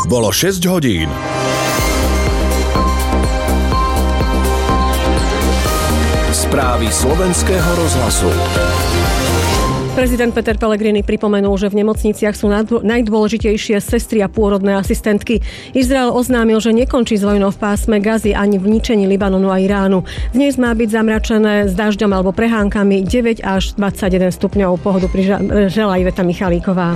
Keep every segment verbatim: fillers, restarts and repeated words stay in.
Bolo šesť hodín. Správy slovenského rozhlasu. Prezident Peter Pellegrini pripomenul, že v nemocniciach sú najdôležitejšie sestry a pôrodné asistentky. Izrael oznámil, že nekončí s vojnou v pásme Gazy ani v ničení Libanonu a Iránu. Dnes má byť zamračené s dažďom alebo prehánkami deväť až dvadsaťjeden stupňov. Pohodu želá Iveta Michalíková.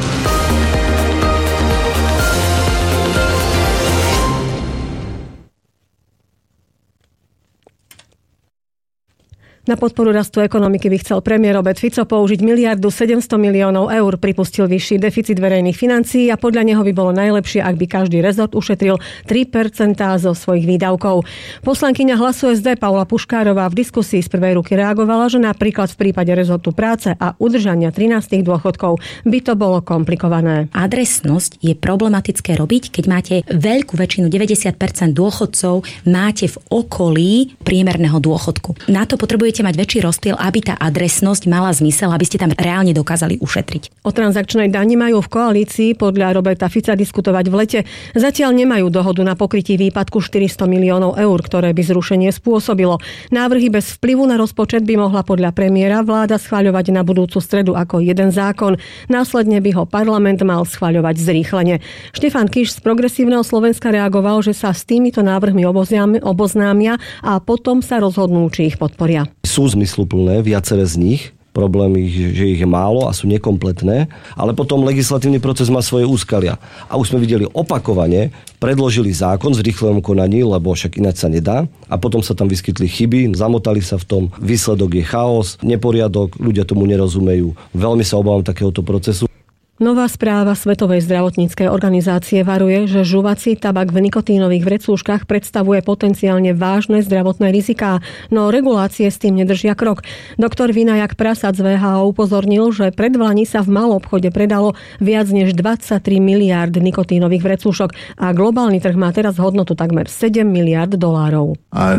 Na podporu rastu ekonomiky by chcel premiér Robert Fico použiť miliardu sedemsto miliónov eur, pripustil vyšší deficit verejných financií a podľa neho by bolo najlepšie, ak by každý rezort ušetril tri percentá zo svojich výdavkov. Poslankyňa Hlasu es dé Paula Puškárová v diskusii z prvej ruky reagovala, že napríklad v prípade rezortu práce a udržania trinástych dôchodkov by to bolo komplikované. Adresnosť je problematické robiť, keď máte veľkú väčšinu, deväťdesiat percent dôchodcov máte v okolí priemerného dôchodku. Na to potrebujete mať väčší rozptyl, aby tá adresnosť mala zmysel, aby ste tam reálne dokázali ušetriť. O transakčnej dani majú v koalícii podľa Roberta Fica diskutovať v lete. Zatiaľ nemajú dohodu na pokrytie výpadku štyristo miliónov eur, ktoré by zrušenie spôsobilo. Návrhy bez vplyvu na rozpočet by mohla podľa premiéra vláda schvaľovať na budúcu stredu ako jeden zákon. Následne by ho parlament mal schvaľovať zrýchlene. Štefan Kiš z Progresívneho Slovenska reagoval, že sa s týmito návrhmi oboznámia a potom sa rozhodnú, či ich podporia. Sú zmysluplné, viaceré z nich. Problém je, že ich je málo a sú nekompletné, ale potom legislatívny proces má svoje úskalia. A už sme videli opakovane, predložili zákon v zrýchlenom konaní, lebo však ináč sa nedá, a potom sa tam vyskytli chyby, zamotali sa v tom, výsledok je chaos, neporiadok, ľudia tomu nerozumejú. Veľmi sa obávam takéhoto procesu. Nová správa Svetovej zdravotníckej organizácie varuje, že žuvací tabak v nikotínových vrecúškach predstavuje potenciálne vážne zdravotné riziká, no regulácie s tým nedržia krok. Doktor Vinajak Prasad z vé há ó upozornil, že predvlani sa v maloobchode predalo viac než dvadsaťtri miliárd nikotínových vrecúšok a globálny trh má teraz hodnotu takmer sedem miliárd dolárov.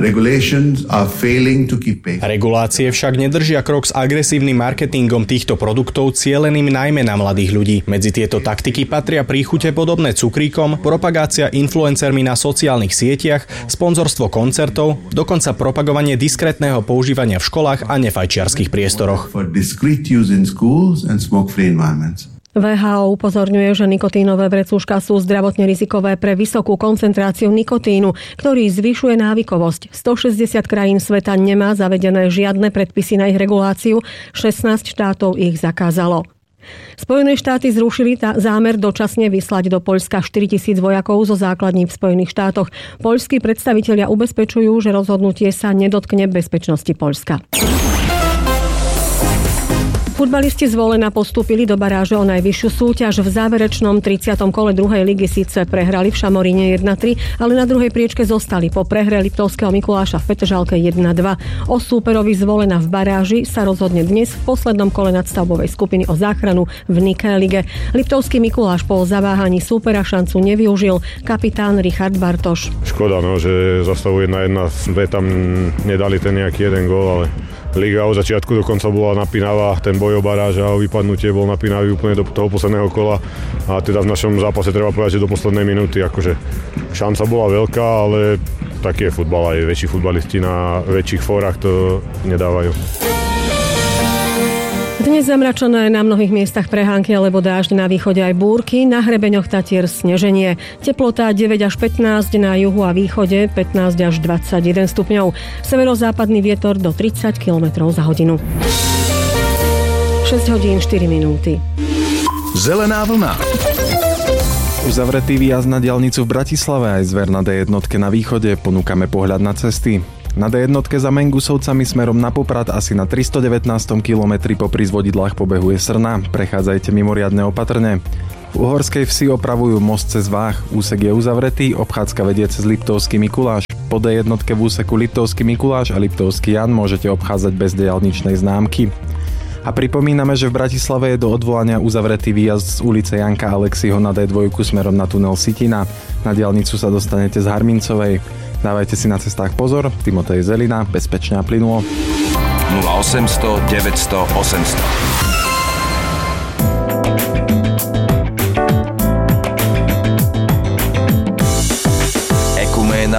Regulácie však nedržia krok s agresívnym marketingom týchto produktov cieleným najmä na mladých ľudí. Medzi tieto taktiky patria príchute podobné cukríkom, propagácia influencermi na sociálnych sietiach, sponzorstvo koncertov, dokonca propagovanie diskrétneho používania v školách a nefajčiarskych priestoroch. vé há ó upozorňuje, že nikotínové vrecúška sú zdravotne rizikové pre vysokú koncentráciu nikotínu, ktorý zvyšuje návykovosť. stošesťdesiat krajín sveta nemá zavedené žiadne predpisy na ich reguláciu, šestnásť štátov ich zakázalo. Spojené štáty zrušili tá zámer dočasne vyslať do Poľska štyritisíc vojakov zo základní v Spojených štátoch. Poľskí predstavitelia ubezpečujú, že rozhodnutie sa nedotkne bezpečnosti Poľska. Futbalisti z Volena postúpili do baráže o najvyššiu súťaž. V záverečnom tridsiatom kole druhej ligy síce prehrali v Šamoríne jedna tri, ale na druhej priečke zostali po prehre Liptovského Mikuláša v Petržalke jedna dva. O súperovi z Volena v baráži sa rozhodne dnes v poslednom kole nadstavbovej skupiny o záchranu v Niké lige. Liptovský Mikuláš po zaváhaní súpera šancu nevyužil. Kapitán Richard Bartoš. Škoda, no, že zastavu jedna jedna, tam nedali ten nejaký jeden gól, ale liga od začiatku do konca bola napínavá, ten boj o baráž a o vypadnutie bol napínavý úplne do toho posledného kola a teda v našom zápase treba povedať, že do poslednej minúty akože šanca bola veľká, ale taký je futbal, aj väčší futbalisti na väčších fórach to nedávajú. Dnes zamračené na mnohých miestach prehánky alebo dážď, na východe aj búrky, na hrebeňoch Tatier sneženie. Teplota deväť až pätnásť, na juhu a východe pätnásť až dvadsaťjeden stupňov. Severozápadný vietor do tridsať kilometrov za hodinu. šesť hodín štyri minúty. Zelená vlna. Uzavretý výjazd na diaľnicu v Bratislave aj zver na dé jednotke na východe, ponúkame pohľad na cesty. Na dé jednotke za Mengusovcami smerom na Poprad asi na tristodevätnástom kilometri popri zvodidlách pobehuje Srna. Prechádzajte mimoriadne opatrne. V Uhorskej Vsi opravujú most cez Váh. Úsek je uzavretý, obchádzka vedie cez Liptovský Mikuláš. Po dé jednotke v úseku Liptovský Mikuláš a Liptovský Jan môžete obchádzať bez diaľničnej známky. A pripomíname, že v Bratislave je do odvolania uzavretý výjazd z ulice Janka Alexiho na dé dva smerom na tunel Sitina. Na diaľnicu sa dostanete z Harmincovej. Dávajte si na cestách pozor, Timotej Zelina, bezpečne a plynulo. nula osemsto deväťsto osemsto.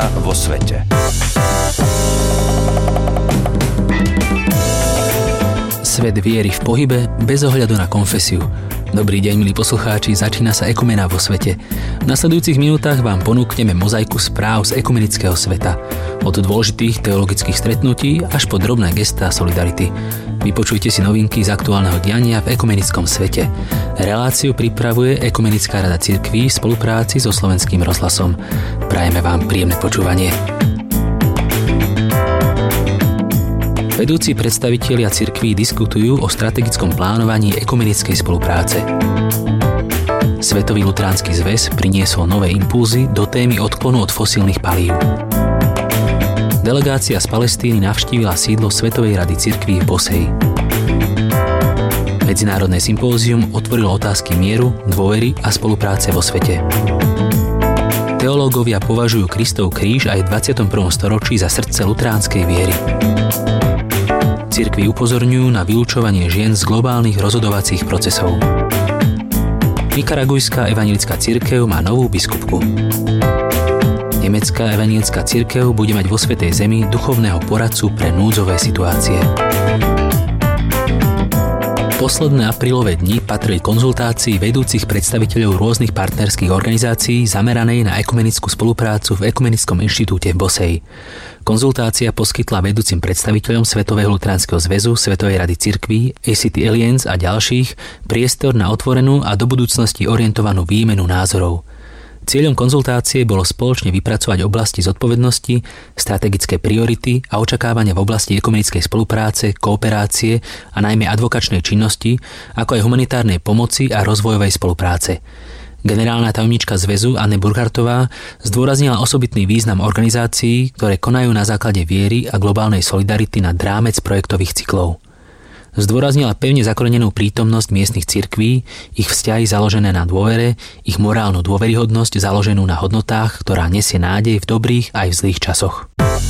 ekumena vo svete. Svet viery v pohybe bez ohľadu na konfesiu. Dobrý deň, milí poslucháči, začína sa Ekumena vo svete. V nasledujúcich minútach vám ponúkneme mozaiku správ z ekumenického sveta. Od dôležitých teologických stretnutí až po drobné gestá solidarity. Vypočujte si novinky z aktuálneho diania v ekumenickom svete. Reláciu pripravuje Ekumenická rada cirkví v spolupráci so Slovenským rozhlasom. Prajeme vám príjemné počúvanie. Vedúci predstavitelia cirkví diskutujú o strategickom plánovaní ekumenickej spolupráce. Svetový luteránsky zväz priniesol nové impulzy do témy odklonu od fosílnych palív. Delegácia z Palestíny navštívila sídlo Svetovej rady cirkví v Boseji. Medzinárodné sympózium otvorilo otázky mieru, dôvery a spolupráce vo svete. Teológovia považujú Kristov kríž aj v dvadsiatom prvom storočí za srdce luteránskej viery. Cirkvi upozorňujú na vylučovanie žien z globálnych rozhodovacích procesov. Nikaragujská evanjelická cirkev má novú biskupku. Nemecká evanjelická cirkev bude mať vo Svätej Zemi duchovného poradcu pre núdzové situácie. Posledné aprílové dni patrili konzultácii vedúcich predstaviteľov rôznych partnerských organizácií zameranej na ekumenickú spoluprácu v Ekumenickom inštitúte v Boseji. Konzultácia poskytla vedúcim predstaviteľom Svetového luteránskeho zväzu, Svetovej rady cirkví, á cé té Alliance a ďalších priestor na otvorenú a do budúcnosti orientovanú výmenu názorov. Cieľom konzultácie bolo spoločne vypracovať oblasti zodpovednosti, strategické priority a očakávania v oblasti ekumenickej spolupráce, kooperácie a najmä advokačnej činnosti, ako aj humanitárnej pomoci a rozvojovej spolupráce. Generálna tajomníčka zväzu Anne Burkhartová zdôraznila osobitný význam organizácií, ktoré konajú na základe viery a globálnej solidarity nad rámec projektových cyklov. Zdôraznila pevne zakorenenú prítomnosť miestnych cirkví, ich vzťahy založené na dôvere, ich morálnu dôveryhodnosť založenú na hodnotách, ktorá nesie nádej v dobrých aj v zlých časoch.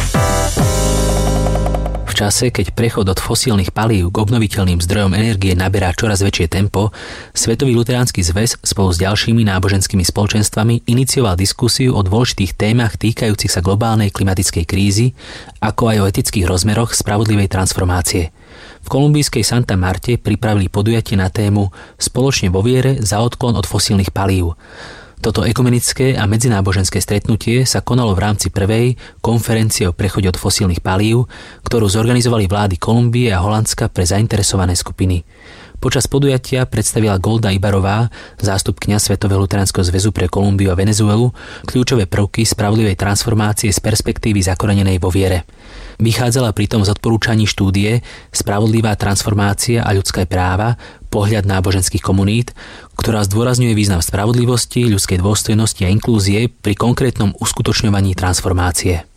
V čase, keď prechod od fosílnych palív k obnoviteľným zdrojom energie naberá čoraz väčšie tempo, Svetový luteránsky zväz spolu s ďalšími náboženskými spoločenstvami inicioval diskusiu o dôležitých témach týkajúcich sa globálnej klimatickej krízy, ako aj o etických rozmeroch spravodlivej transformácie. V kolumbijskej Santa Marte pripravili podujatie na tému Spoločne vo viere za odklon od fosílnych palív. Toto ekumenické a medzináboženské stretnutie sa konalo v rámci prvej konferencie o prechode od fosílnych palív, ktorú zorganizovali vlády Kolumbie a Holandska pre zainteresované skupiny. Počas podujatia predstavila Golda Ibarová, zástupkyňa Svetového luteránskeho zväzu pre Kolumbiu a Venezuelu, kľúčové prvky spravodlivej transformácie z perspektívy zakorenenej vo viere. Vychádzala pritom z odporúčaní štúdie Spravodlivá transformácia a ľudské práva, pohľad náboženských komunít, ktorá zdôrazňuje význam spravodlivosti, ľudskej dôstojnosti a inklúzie pri konkrétnom uskutočňovaní transformácie.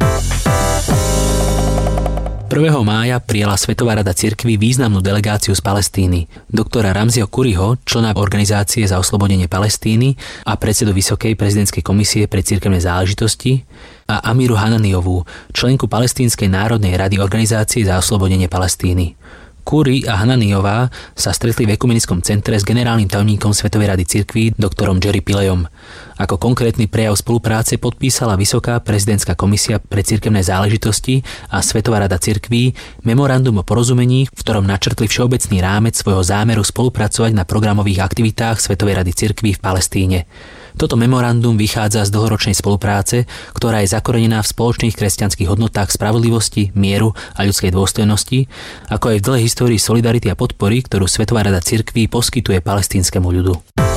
prvého mája prijala Svetová rada cirkví významnú delegáciu z Palestíny. Doktora Ramziho Kuriho, člena Organizácie za oslobodenie Palestíny a predsedu Vysokej prezidentskej komisie pre cirkevné záležitosti, a Amiru Hananiovú, členku Palestínskej národnej rady Organizácie za oslobodenie Palestíny. Kuri a Hananiová sa stretli v ekumenickom centre s generálnym tajomníkom Svetovej rady cirkví doktorom Jerry Pilleyom. Ako konkrétny prejav spolupráce podpísala Vysoká prezidentská komisia pre cirkevné záležitosti a Svetová rada cirkví memorandum o porozumení, v ktorom načrtli všeobecný rámec svojho zámeru spolupracovať na programových aktivitách Svetovej rady cirkví v Palestíne. Toto memorandum vychádza z dlhoročnej spolupráce, ktorá je zakorenená v spoločných kresťanských hodnotách spravodlivosti, mieru a ľudskej dôstojnosti, ako aj v dlhej histórii solidarity a podpory, ktorú Svetová rada cirkví poskytuje palestínskemu ľudu.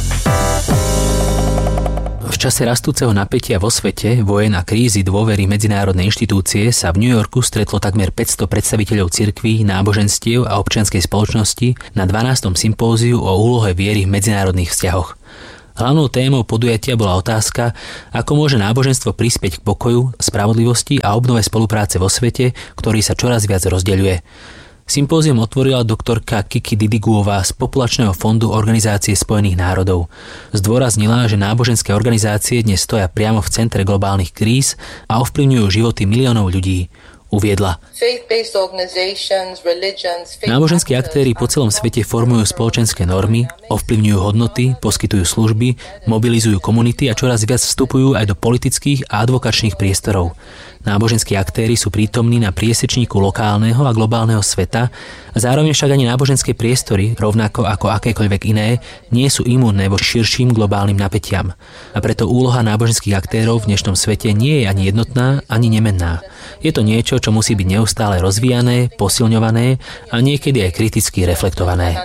V čase rastúceho napätia vo svete, vojen a krízy dôvery medzinárodnej inštitúcie sa v New Yorku stretlo takmer päťsto predstaviteľov cirkví, náboženstiev a občianskej spoločnosti na dvanástom sympóziu o úlohe viery v medzinárodných vzťahoch. Hlavnou témou podujatia bola otázka, ako môže náboženstvo prispieť k pokoju, spravodlivosti a obnove spolupráce vo svete, ktorý sa čoraz viac rozdeľuje. Sympózium otvorila doktorka Kiki Didiguová z Populačného fondu Organizácie spojených národov. Zdôraznila, že náboženské organizácie dnes stoja priamo v centre globálnych kríz a ovplyvňujú životy miliónov ľudí. Uviedla: náboženskí aktéri po celom svete formujú spoločenské normy, ovplyvňujú hodnoty, poskytujú služby, mobilizujú komunity a čoraz viac vstupujú aj do politických a advokačných priestorov. Náboženskí aktéri sú prítomní na priesečníku lokálneho a globálneho sveta, a zároveň však ani náboženské priestory, rovnako ako akékoľvek iné, nie sú imúnne voči širším globálnym napätiam. A preto úloha náboženských aktérov v dnešnom svete nie je ani jednotná, ani nemenná. Je to niečo, čo musí byť neustále rozvíjané, posilňované a niekedy aj kriticky reflektované.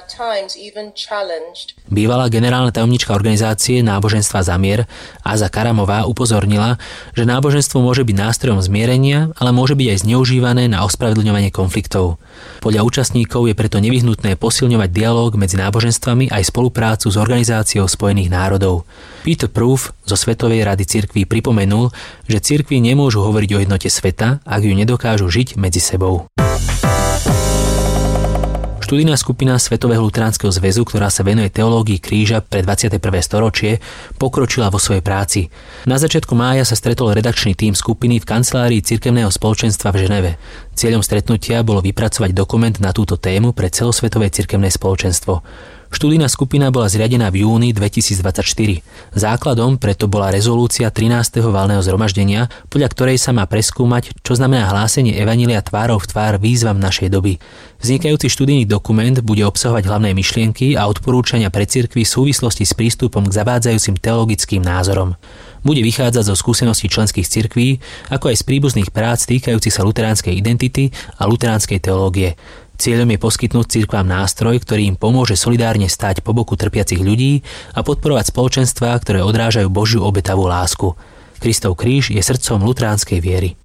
Bývalá generálna tajomnička organizácie Náboženstva za mier Aza Karamová upozornila, že náboženstvo môže byť nástrojom zmierenia, ale môže byť aj zneužívané na ospravedlňovanie konfliktov. Podľa účastníkov je preto nevyhnutné posilňovať dialóg medzi náboženstvami aj spoluprácu s Organizáciou spojených národov. Peter Proof zo Svetovej rady cirkví pripomenul, že cirkvi nemôžu hovoriť o jednote sveta, ak ju nedokážu žiť medzi sebou. Študijná skupina Svetového luteránskeho zväzu, ktorá sa venuje teológii kríža pre dvadsiate prvé storočie, pokročila vo svojej práci. Na začiatku mája sa stretol redakčný tím skupiny v kancelárii Cirkevného spoločenstva v Ženeve. Cieľom stretnutia bolo vypracovať dokument na túto tému pre celosvetové cirkevné spoločenstvo. Študijná skupina bola zriadená v júni dvetisícdvadsaťštyri. Základom preto bola rezolúcia trinásteho valného zhromaždenia, podľa ktorej sa má preskúmať, čo znamená hlásenie evanjelia tvárou v tvár výzvam našej doby. Vznikajúci študijný dokument bude obsahovať hlavné myšlienky a odporúčania pre cirkvi v súvislosti s prístupom k zavádzajúcim teologickým názorom. Bude vychádzať zo skúseností členských cirkví, ako aj z príbuzných prác týkajúcich sa luteránskej identity a luteránskej teológie. Cieľom je poskytnúť cirkvám nástroj, ktorý im pomôže solidárne stáť po boku trpiacich ľudí a podporovať spoločenstvá, ktoré odrážajú Božiu obetavú lásku. Kristov kríž je srdcom luteránskej viery.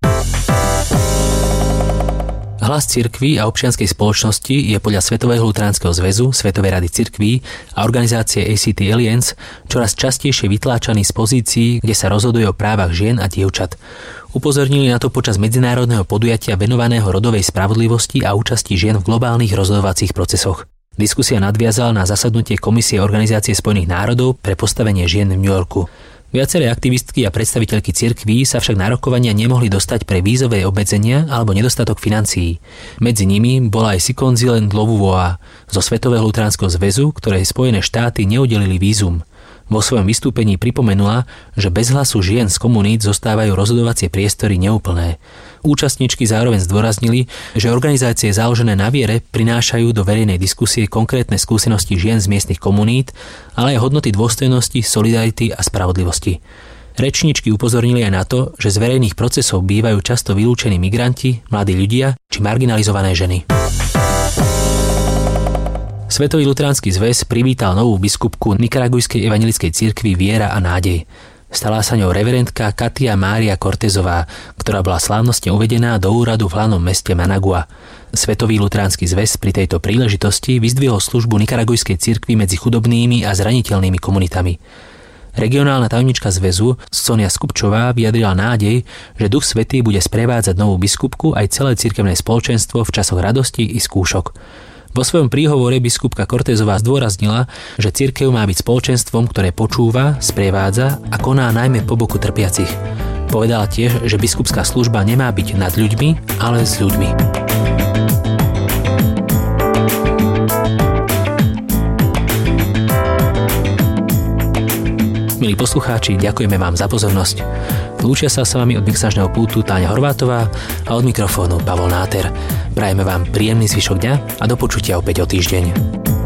Hlas cirkví a občianskej spoločnosti je podľa Svetového luteránskeho zväzu, Svetovej rady cirkví a organizácie á cé té Alliance čoraz častejšie vytláčaný z pozícií, kde sa rozhoduje o právach žien a dievčat. Upozornili na to počas medzinárodného podujatia venovaného rodovej spravodlivosti a účasti žien v globálnych rozhodovacích procesoch. Diskusia nadviazala na zasadnutie Komisie Organizácie spojených národov pre postavenie žien v New Yorku. Viaceré aktivistky a predstaviteľky cirkví sa však na rokovania nemohli dostať pre vízové obmedzenia alebo nedostatok financií. Medzi nimi bola aj Sikonzilen Dlovuvoa zo Svetového luteránskeho zväzu, ktorej Spojené štáty neudelili vízum. Vo svojom vystúpení pripomenula, že bez hlasu žien z komunít zostávajú rozhodovacie priestory neúplné. Účastníčky zároveň zdôraznili, že organizácie založené na viere prinášajú do verejnej diskusie konkrétne skúsenosti žien z miestnych komunít, ale aj hodnoty dôstojnosti, solidarity a spravodlivosti. Rečníčky upozornili aj na to, že z verejných procesov bývajú často vylúčení migranti, mladí ľudia či marginalizované ženy. Svetový luteránsky zväz privítal novú biskupku Nikaragujskej evanjelickej cirkvi Viera a nádej. Stala sa ňou reverendka Katia Mária Cortezová, ktorá bola slávnostne uvedená do úradu v hlavnom meste Managua. Svetový luteránsky zväz pri tejto príležitosti vyzdvihol službu Nikaragujskej cirkvi medzi chudobnými a zraniteľnými komunitami. Regionálna tajomnička zväzu Sonia Skupčová vyjadrila nádej, že Duch Svätý bude sprevádzať novú biskupku aj celé cirkevné spoločenstvo v časoch radosti i skúšok. Vo svojom príhovore biskupka Cortezová zdôraznila, že cirkev má byť spoločenstvom, ktoré počúva, sprevádza a koná najmä po boku trpiacich. Povedala tiež, že biskupská služba nemá byť nad ľuďmi, ale s ľuďmi. Milí poslucháči, ďakujeme vám za pozornosť. Lúčia sa s vami od mixážneho pultu Táňa Horvátová a od mikrofónu Pavol Náter. Prajeme vám príjemný zvyšok dňa a do počutia opäť o týždeň.